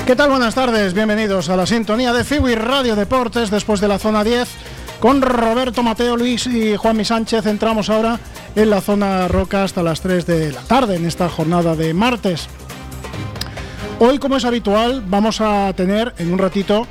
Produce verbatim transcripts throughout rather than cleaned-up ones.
¿Qué tal? Buenas tardes, bienvenidos a la sintonía de Fiwi Radio Deportes después de la zona diez con Roberto, Mateo, Luis y Juanmi Sánchez. Entramos ahora en la zona roca hasta las tres de la tarde en esta jornada de martes. Hoy, como es habitual, vamos a tener en un ratito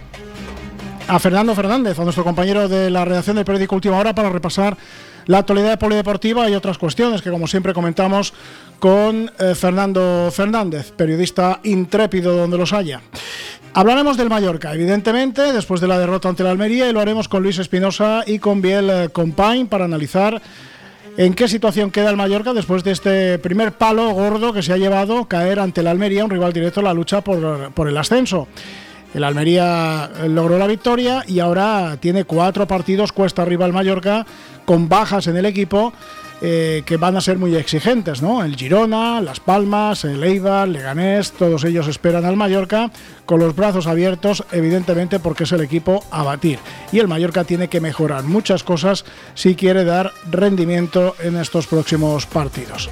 a Fernando Fernández, a nuestro compañero de la redacción del periódico Última Hora, para repasar la actualidad polideportiva y otras cuestiones que, como siempre, comentamos con eh, Fernando Fernández, periodista intrépido donde los haya. Hablaremos del Mallorca, evidentemente, después de la derrota ante la Almería, y lo haremos con Luis Espinosa y con Biel eh, Compañ para analizar en qué situación queda el Mallorca después de este primer palo gordo que se ha llevado caer ante la Almería, un rival directo en la lucha por, por el ascenso. El Almería logró la victoria y ahora tiene cuatro partidos cuesta arriba el Mallorca, con bajas en el equipo eh, que van a ser muy exigentes, ¿no? El Girona, Las Palmas, el Eibar, Leganés, todos ellos esperan al Mallorca con los brazos abiertos, evidentemente, porque es el equipo a batir. Y el Mallorca tiene que mejorar muchas cosas si quiere dar rendimiento en estos próximos partidos.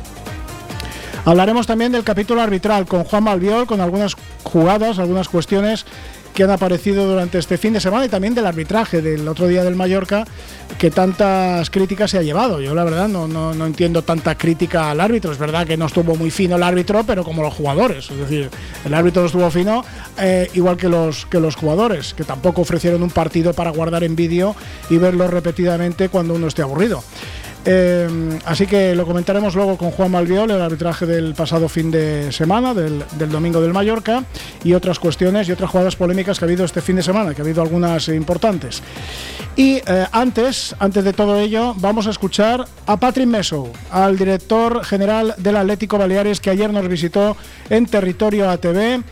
Hablaremos también del capítulo arbitral con Juan Malviol, con algunas jugadas, algunas cuestiones que han aparecido durante este fin de semana, y también del arbitraje del otro día del Mallorca, que tantas críticas se ha llevado. Yo la verdad no, no, no entiendo tanta crítica al árbitro. Es verdad que no estuvo muy fino el árbitro, pero como los jugadores. Es decir, el árbitro no estuvo fino, eh, igual que los, que los jugadores, que tampoco ofrecieron un partido para guardar en vídeo y verlo repetidamente cuando uno esté aburrido. Eh, así que lo comentaremos luego con Juan Malviol, el arbitraje del pasado fin de semana, del, del domingo del Mallorca, y otras cuestiones y otras jugadas polémicas que ha habido este fin de semana, que ha habido algunas importantes. Y eh, antes, antes de todo ello, vamos a escuchar a Patrick Messou, al director general del Atlético Baleares, que ayer nos visitó en territorio A T V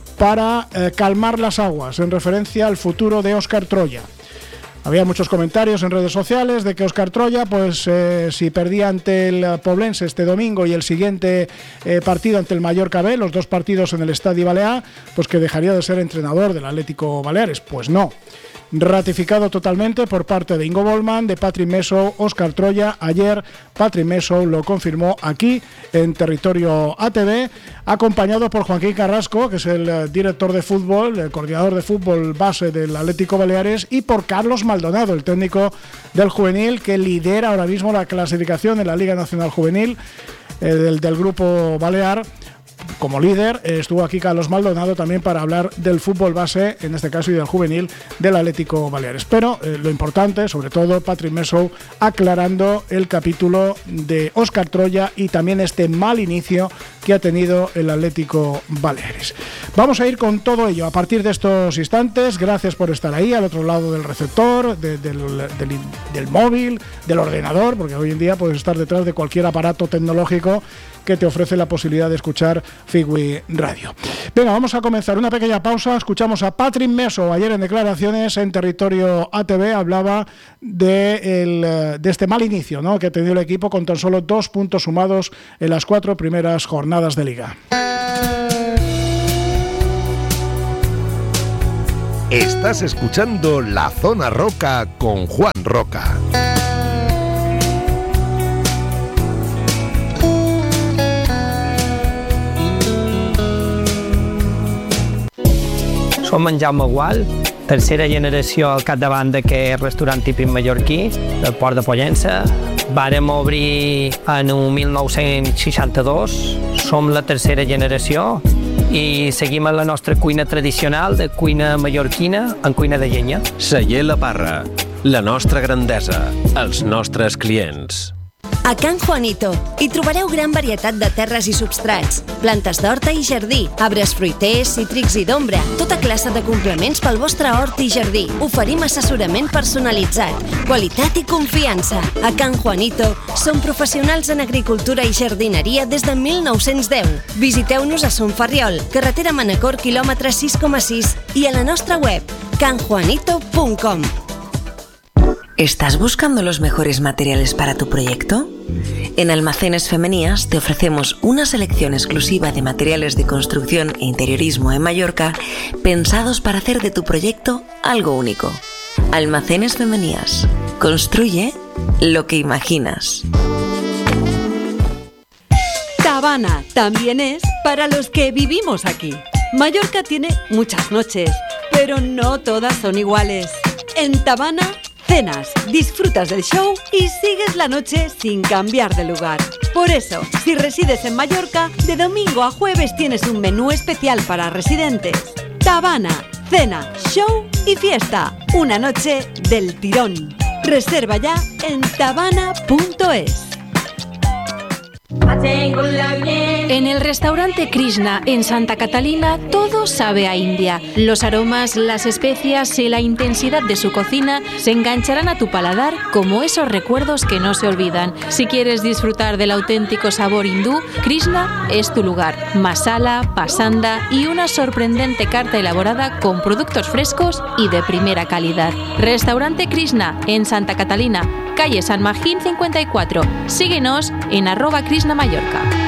para eh, calmar las aguas en referencia al futuro de Óscar Troya. Había muchos comentarios en redes sociales de que Óscar Troya, pues eh, si perdía ante el Poblense este domingo y el siguiente eh, partido ante el Mallorca B, los dos partidos en el Estadi Balear, pues que dejaría de ser entrenador del Atlético Baleares. Pues no. Ratificado totalmente por parte de Ingo Bollmann, de Patrick Messou, Óscar Troya. Ayer Patrick Messou lo confirmó aquí en territorio A T V, acompañado por Joaquín Carrasco, que es el uh, director de fútbol, el coordinador de fútbol base del Atlético Baleares, y por Carlos Maldonado, el técnico del juvenil, que lidera ahora mismo la clasificación en la Liga Nacional Juvenil eh, del, del grupo Balear. Como líder, eh, estuvo aquí Carlos Maldonado también para hablar del fútbol base, en este caso, y del juvenil del Atlético Baleares. Pero eh, lo importante, sobre todo, Patrick Messou aclarando el capítulo de Óscar Troya y también este mal inicio que ha tenido el Atlético Baleares. Vamos a ir con todo ello a partir de estos instantes. Gracias por estar ahí, al otro lado del receptor, de, del, del, del móvil, del ordenador, porque hoy en día puedes estar detrás de cualquier aparato tecnológico que te ofrece la posibilidad de escuchar Fiwi Radio. Venga, vamos a comenzar una pequeña pausa. Escuchamos a Patrick Messou. Ayer en declaraciones en territorio A T V hablaba de, el, de este mal inicio, ¿no?, que ha tenido el equipo, con tan solo dos puntos sumados en las cuatro primeras jornadas de Liga. Estás escuchando La Zona Roca con Juan Roca. Som en Jaume Gual, tercera generació al capdavant d'aquest restaurant típic mallorquí, del Port de Pollença. Vàrem obrir en el mil nou-cents seixanta-dos, som la tercera generació i seguim en la nostra cuina tradicional de cuina mallorquina en cuina de llenya. Celler La Parra, la nostra grandesa, els nostres clients. A Can Juanito hi trobareu gran varietat de terres i substrats, plantes d'horta i jardí, arbres fruiters, cítrics i d'ombra, tota classe de complements pel vostre hort i jardí. Oferim assessorament personalitzat, qualitat i confiança. A Can Juanito som professionals en agricultura i jardineria des de mil nou-cents deu. Visiteu-nos a Son Ferriol, carretera Manacor, quilòmetre sis coma sis, i a la nostra web, can juanito punt com. ¿Estás buscando los mejores materiales para tu proyecto? En Almacenes Femenías te ofrecemos una selección exclusiva de materiales de construcción e interiorismo en Mallorca pensados para hacer de tu proyecto algo único. Almacenes Femenías. Construye lo que imaginas. Cabana también es para los que vivimos aquí. Mallorca tiene muchas noches, pero no todas son iguales. En Tabana, cenas, disfrutas del show y sigues la noche sin cambiar de lugar. Por eso, si resides en Mallorca, de domingo a jueves tienes un menú especial para residentes. Tabana, cena, show y fiesta. Una noche del tirón. Reserva ya en tabana punto es. En el restaurante Krishna en Santa Catalina todo sabe a India. Los aromas, las especias y la intensidad de su cocina se engancharán a tu paladar como esos recuerdos que no se olvidan. Si quieres disfrutar del auténtico sabor hindú, Krishna es tu lugar. Masala, pasanda y una sorprendente carta elaborada con productos frescos y de primera calidad. Restaurante Krishna en Santa Catalina, calle San Magín cincuenta y cuatro. Síguenos en arroba Krishna Mallorca.